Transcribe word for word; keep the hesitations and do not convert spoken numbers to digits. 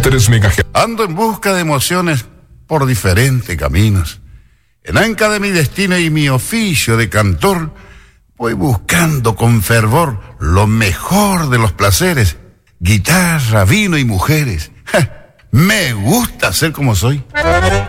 tres megahercios. Ando en busca de emociones por diferentes caminos. En anca de mi destino y mi oficio de cantor, voy buscando con fervor lo mejor de los placeres. Guitarra, vino y mujeres. ¡Ja! Me gusta ser como soy.